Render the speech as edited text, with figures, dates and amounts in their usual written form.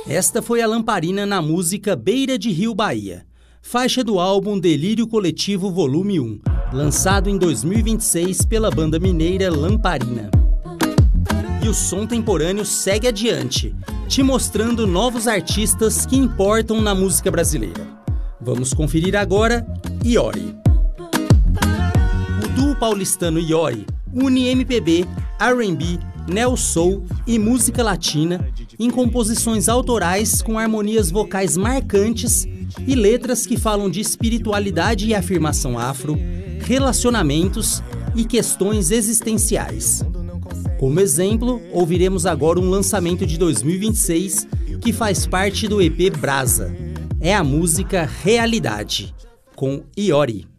Esta foi a Lamparina na música Beira de Rio Bahia, faixa do álbum Delírio Coletivo Volume 1, lançado em 2026 pela banda mineira Lamparina. E o som temporâneo segue adiante, te mostrando novos artistas que importam na música brasileira. Vamos conferir agora Iori. O duo paulistano Iori une MPB, R&B, neo soul e música latina em composições autorais com harmonias vocais marcantes e letras que falam de espiritualidade e afirmação afro, relacionamentos e questões existenciais. Como exemplo, ouviremos agora um lançamento de 2026 que faz parte do EP Brasa. É a música Realidade, com Iori.